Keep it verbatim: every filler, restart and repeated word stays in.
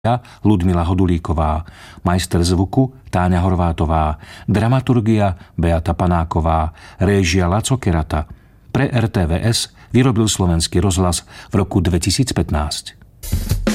Ludmila Hodulíková, majster zvuku Táňa Horvátová, dramaturgia Beata Panáková, réžia Laco Kerata. Pre er té vé es vyrobil Slovenský rozhlas v roku dvetisícpätnásť.